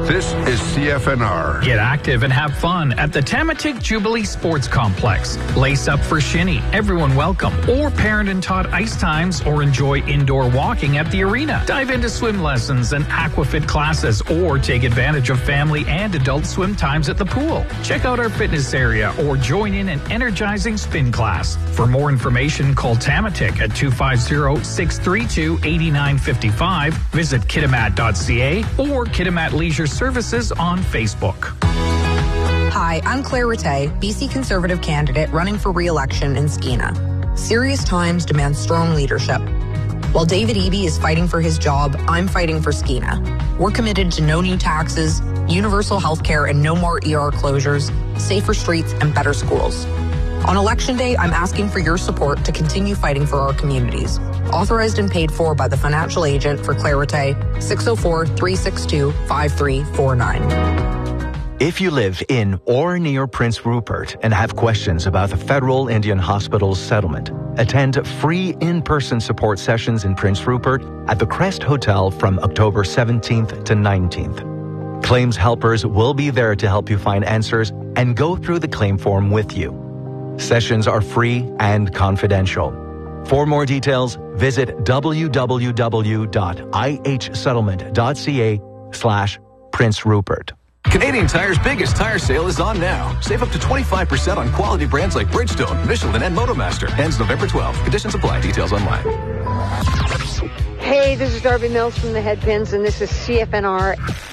This is CFNR. Get active and have fun at the Tamatik Jubilee Sports Complex. Lace up for shinny, everyone welcome, or parent and taught ice times, or enjoy indoor walking at the arena. Dive into swim lessons and aquafit classes, or take advantage of family and adult swim times at the pool. Check out our fitness area or join in an energizing spin class. For more information, call Tamatik at 250-632-8955. Visit kitimat.ca or Kitimat Leisure Services on Facebook. Hi, I'm Claire Rattay, BC Conservative candidate running for re-election in Skeena. Serious times demand strong leadership. While David Eby is fighting for his job, I'm fighting for Skeena. We're committed to no new taxes, universal health care and no more ER closures, safer streets and better schools. On Election Day, I'm asking for your support to continue fighting for our communities. Authorized and paid for by the financial agent for Claire Rattay, 604-362-5349. If you live in or near Prince Rupert and have questions about the Federal Indian Hospitals settlement, attend free in-person support sessions in Prince Rupert at the Crest Hotel from October 17th to 19th. Claims helpers will be there to help you find answers and go through the claim form with you. Sessions are free and confidential. For more details, visit www.ihsettlement.ca/Prince Rupert. Canadian Tire's biggest tire sale is on now. Save up to 25% on quality brands like Bridgestone, Michelin, and Motomaster. Ends November 12th. Conditions apply. Details online. Hey, this is Darby Mills from the Headpins, and this is CFNR.